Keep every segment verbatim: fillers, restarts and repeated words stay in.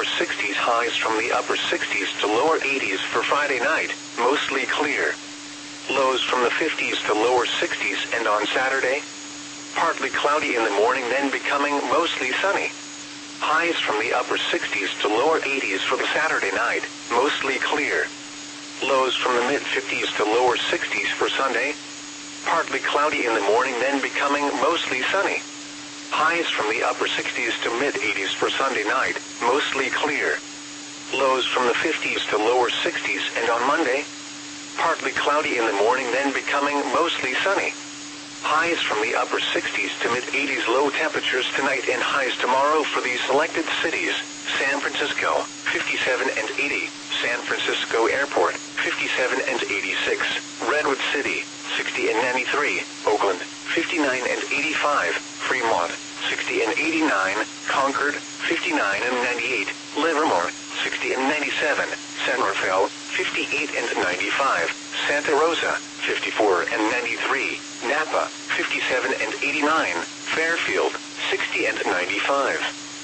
sixties, highs from the upper sixties to lower eighties for Friday night, mostly clear. Lows from the fifties to lower sixties, and on Saturday, partly cloudy in the morning, then becoming mostly sunny. Highs from the upper sixties to lower eighties for the Saturday night, mostly clear. Lows from the mid-fifties to lower sixties for Sunday. Partly cloudy in the morning, then becoming mostly sunny. Highs from the upper sixties to mid-eighties for Sunday night, mostly clear. Lows from the fifties to lower sixties, and on Monday, partly cloudy in the morning, then becoming mostly sunny. Highs from the upper sixties to mid-eighties, low temperatures tonight and highs tomorrow for these selected cities: San Francisco, fifty-seven and eighty, San Francisco Airport, fifty-seven and eighty-six, Redwood City, sixty and ninety-three, Oakland, fifty-nine and eighty-five, Fremont, sixty and eighty-nine, Concord, fifty-nine and ninety-eight, Livermore, sixty and ninety-seven, San Rafael, fifty-eight and ninety-five, Santa Rosa, fifty-four and ninety-three, Napa, fifty-seven and eighty-nine, Fairfield, sixty and ninety-five.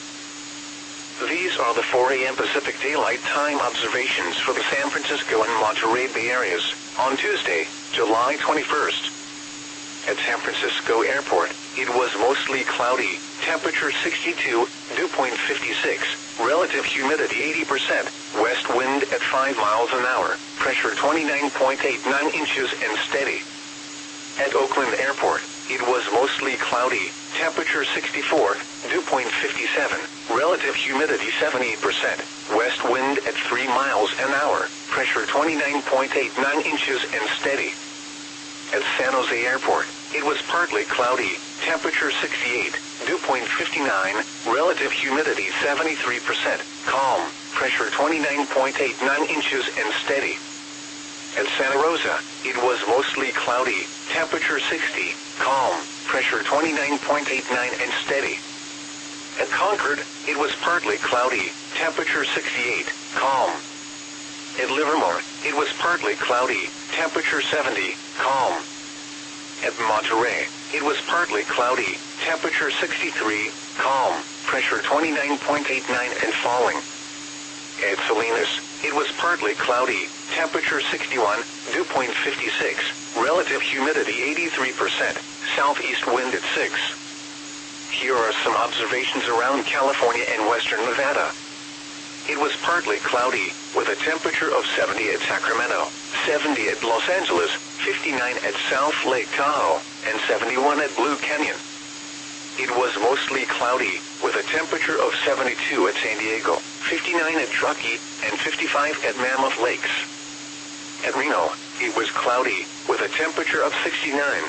These are the four a m Pacific Daylight Time observations for the San Francisco and Monterey Bay areas on Tuesday, July twenty-first. At San Francisco Airport, it was mostly cloudy, temperature sixty-two, dew point fifty-six, relative humidity eighty percent, west wind at five miles an hour, pressure twenty-nine point eight nine inches and steady. At Oakland Airport, it was mostly cloudy, temperature sixty-four, dew point fifty-seven, relative humidity seventy percent, west wind at three miles an hour, pressure twenty-nine point eight nine inches and steady. At San Jose Airport, it was partly cloudy, temperature sixty-eight, dew point fifty-nine, relative humidity seventy-three percent, calm, pressure twenty-nine point eight nine inches and steady. At Santa Rosa, it was mostly cloudy, temperature sixty, calm, pressure twenty-nine point eight nine and steady. At Concord, it was partly cloudy, temperature sixty-eight, calm. At Livermore, it was partly cloudy, temperature seventy, calm. At Monterey, it was partly cloudy, temperature sixty-three, calm, pressure twenty-nine point eight nine and falling. At Salinas, it was partly cloudy, temperature sixty-one, dew point fifty-six, relative humidity eighty-three percent, southeast wind at six. Here are some observations around California and western Nevada. It was partly cloudy, with a temperature of seventy at Sacramento, seventy at Los Angeles, fifty-nine at South Lake Tahoe, and seventy-one at Blue Canyon. It was mostly cloudy, with a temperature of seventy-two at San Diego, fifty-nine at Truckee, and fifty-five at Mammoth Lakes. At Reno, it was cloudy, with a temperature of sixty-nine.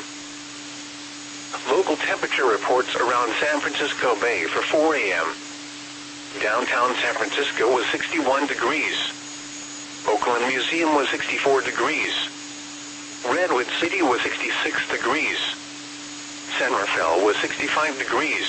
Local temperature reports around San Francisco Bay for four a m Downtown San Francisco was sixty-one degrees. Oakland Museum was sixty-four degrees. Redwood City was sixty-six degrees. San Rafael was sixty-five degrees.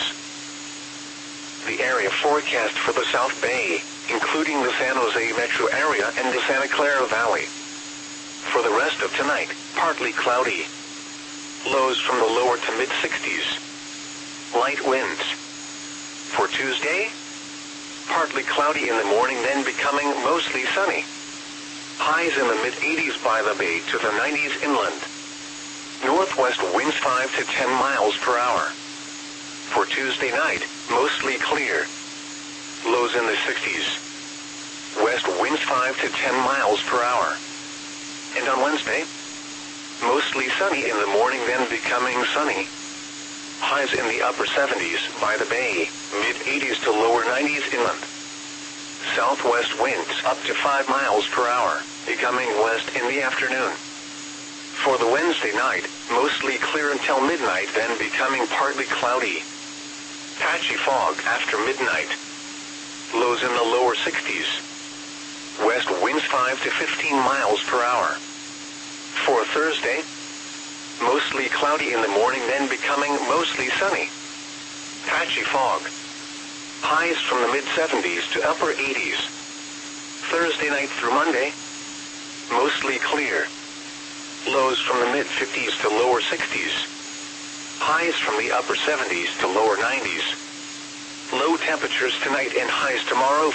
The area forecast for the South Bay, including the San Jose metro area and the Santa Clara Valley. For the rest of tonight, partly cloudy. Lows from the lower to mid-sixties. Light winds. For Tuesday, partly cloudy in the morning, then becoming mostly sunny. Highs in the mid-eighties by the bay to the nineties inland. Northwest winds five to ten miles per hour. For Tuesday night, mostly clear. Lows in the sixties. West winds five to ten miles per hour. And on Wednesday, mostly sunny in the morning, then becoming sunny. Highs in the upper seventies by the bay, mid-eighties to lower nineties inland. Southwest winds up to five miles per hour, becoming west in the afternoon. For the Wednesday night, mostly clear until midnight, then becoming partly cloudy. Patchy fog after midnight. Lows in the lower sixties. West winds five to fifteen miles per hour. For Thursday, mostly cloudy in the morning, then becoming mostly sunny. Patchy fog. Highs from the mid-seventies to upper eighties. Thursday night through Monday, mostly clear. Lows from the mid-fifties to lower sixties. Highs from the upper seventies to lower nineties. Low temperatures tonight and highs tomorrow